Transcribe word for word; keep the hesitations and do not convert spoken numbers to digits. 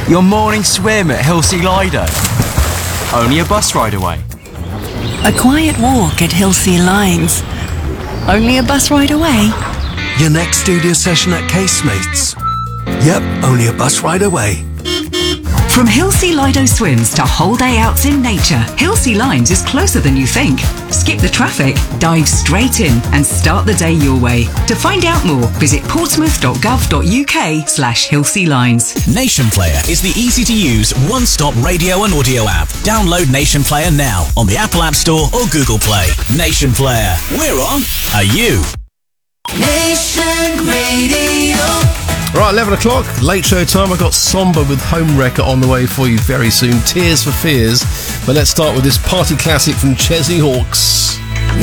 Your morning swim at Hilsea Lido. Only a bus ride away. A quiet walk at Hilsea Lines. Only a bus ride away. Your next studio session at Casemates. Yep, only a bus ride away. From Hilsea Lido swims to whole day outs in nature, Hilsea Lines is closer than you think. Skip the traffic, dive straight in and start the day your way. To find out more, visit portsmouth.gov.uk slash Hilsea Lines. Nation Player is the easy-to-use one-stop radio and audio app. Download Nation Player now on the Apple App Store or Google Play. Nation Player. We're on. Are you? Nation Radio. Right, eleven o'clock, late show time. I've got Somber with Home Wrecker on the way for you very soon. Tears for Fears. But let's start with this party classic from Chesney Hawkes.